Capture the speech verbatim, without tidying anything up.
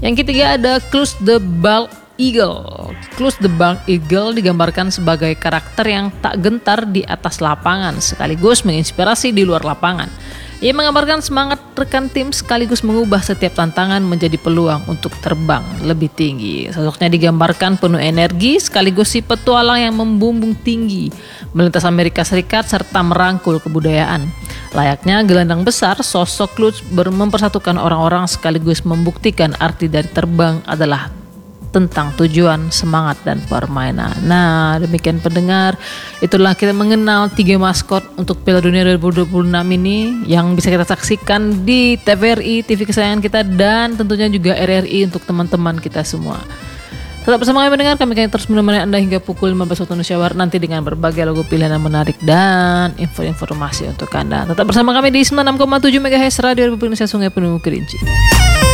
Yang ketiga ada Clues the Bald Eagle. Clues the Bald Eagle digambarkan sebagai karakter yang tak gentar di atas lapangan sekaligus menginspirasi di luar lapangan. Ia menggambarkan semangat rekan tim sekaligus mengubah setiap tantangan menjadi peluang untuk terbang lebih tinggi. Sosoknya digambarkan penuh energi sekaligus si petualang yang membumbung tinggi melintas Amerika Serikat serta merangkul kebudayaan. Layaknya gelandang besar, sosok Clues mempersatukan orang-orang sekaligus membuktikan arti dari terbang adalah tentang tujuan, semangat, dan permainan. Nah, demikian pendengar, itulah kita mengenal tiga maskot untuk Piala Dunia dua ribu dua puluh enam ini yang bisa kita saksikan di T V R I, T V kesayangan kita, dan tentunya juga R R I untuk teman-teman kita semua. Tetap bersama kami mendengar, kami akan terus menemani Anda hingga pukul lima belas waktu Indonesia Barat nanti dengan berbagai lagu pilihan yang menarik dan info-informasi untuk Anda. Tetap bersama kami di sembilan puluh enam koma tujuh MHz Radio Republik Indonesia Sungai Penuh Kerinci.